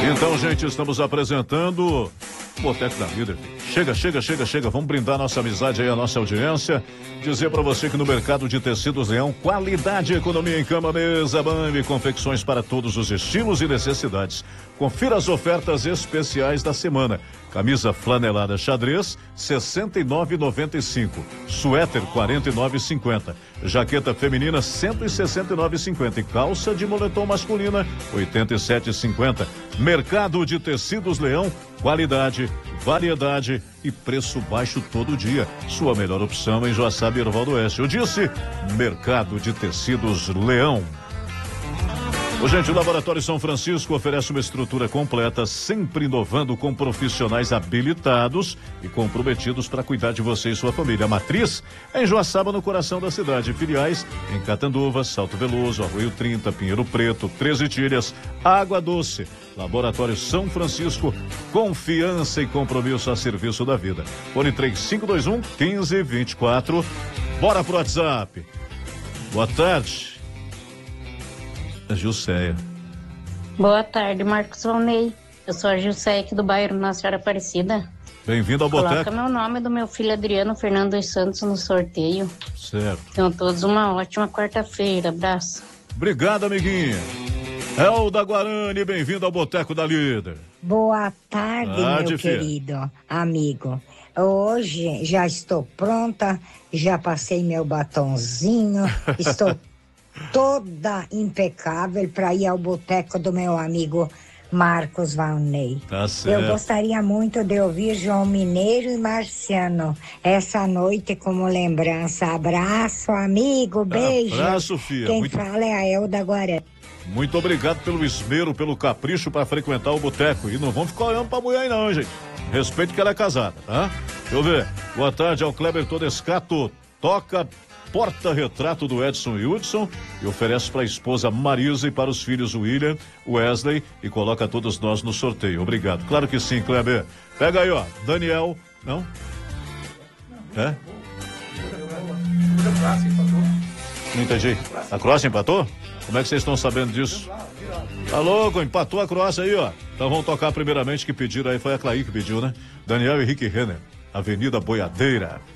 Então, gente, estamos apresentando o Boteco da Líder. Chega. Vamos brindar nossa amizade aí, a nossa audiência. Dizer para você que no mercado de tecidos Leão, qualidade e economia em cama, mesa, banho e confecções para todos os estilos e necessidades. Confira as ofertas especiais da semana. Camisa flanelada xadrez, 69,95. Suéter, 49,50. Jaqueta feminina, 169,50. E calça de moletom masculina, 87,50. Mercado de tecidos Leão, qualidade, variedade e preço baixo todo dia. Sua melhor opção em Joaçaba e Erval do Oeste. Eu disse, Mercado de Tecidos Leão. Gente, o Laboratório São Francisco oferece uma estrutura completa, sempre inovando com profissionais habilitados e comprometidos para cuidar de você e sua família. A matriz é em Joaçaba, no coração da cidade. Filiais em Catanduva, Salto Veloso, Arroio 30, Pinheiro Preto, 13 Tilhas, Água Doce. Laboratório São Francisco, confiança e compromisso a serviço da vida. Fone 3521-1524. Bora pro WhatsApp. Boa tarde. Gilceia. Boa tarde, Marcos Valnei. Eu sou a Gilceia aqui do bairro Nossa Senhora Aparecida. Bem-vindo ao Boteco. Coloca meu nome do meu filho Adriano Fernando dos Santos no sorteio. Certo. Tenham todos uma ótima quarta-feira. Abraço. Obrigado, amiguinha. Elda Guarani, bem-vindo ao Boteco da Líder. Boa tarde, meu querido amigo. Hoje já estou pronta, já passei meu batonzinho, estou toda impecável para ir ao boteco do meu amigo Marcos Valnei. Tá certo. Eu gostaria muito de ouvir João Mineiro e Marciano essa noite como lembrança. Abraço, amigo, beijo. Abraço, filha. Quem fala é a Elda Guarani. Muito obrigado pelo esmero, pelo capricho para frequentar o boteco. E não vamos ficar olhando pra mulher aí não, gente. Respeito que ela é casada, tá? Deixa eu ver. Boa tarde ao Kleber Todescato. Toca porta-retrato do Edson e Hudson e oferece para a esposa Marisa e para os filhos William, Wesley e coloca todos nós no sorteio. Obrigado. Claro que sim, Kleber. Pega aí, ó. Daniel. Não? É? Não entendi. A Croácia empatou? Como é que vocês estão sabendo disso? Tá louco, empatou a Croácia aí, ó. Então vamos tocar primeiramente que pediram aí, foi a Clay que pediu, né? Daniel Henrique Renner, Avenida Boiadeira.